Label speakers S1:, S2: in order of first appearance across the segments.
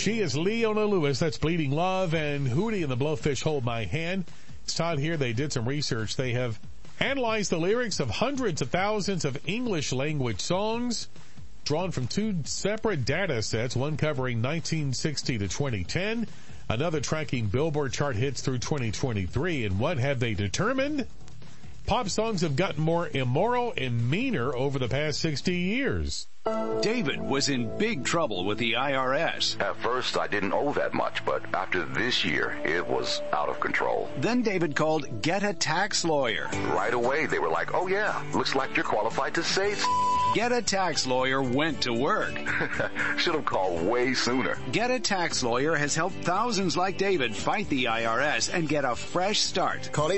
S1: She is Leona Lewis. That's Bleeding Love, and Hootie and the Blowfish, Hold My Hand. It's Todd here. They did some research. They have analyzed the lyrics of hundreds of thousands of English language songs drawn from two separate data sets, one covering 1960 to 2010, another tracking Billboard chart hits through 2023. And what have they determined? Pop songs have gotten more immoral and meaner over the past 60 years.
S2: David was in big trouble with the IRS.
S3: At first, I didn't owe that much, but after this year, it was out of control.
S2: Then David called Get a Tax Lawyer.
S3: Right away, they were like, oh yeah, looks like you're qualified to save.
S2: Get a Tax Lawyer went to work.
S3: Should have called way sooner.
S2: Get a Tax Lawyer has helped thousands like David fight the IRS and get a fresh start.
S4: Call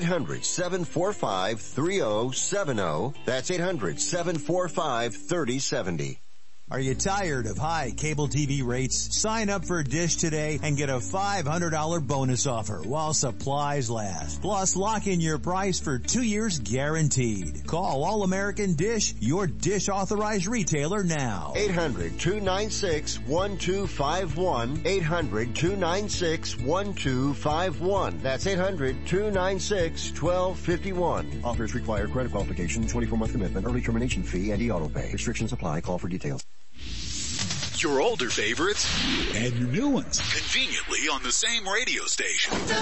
S4: 800-745-3070. That's 800-745-3070.
S5: Are you tired of high cable TV rates? Sign up for Dish today and get a $500 bonus offer while supplies last. Plus, lock in your price for 2 years guaranteed. Call All American Dish, your Dish authorized retailer now.
S4: 800-296-1251. 800-296-1251. That's 800-296-1251. Offers require credit qualification, 24-month commitment, early termination fee, and e-auto pay. Restrictions apply. Call for details.
S6: Your older favorites
S7: and your new ones
S6: conveniently on the same radio station.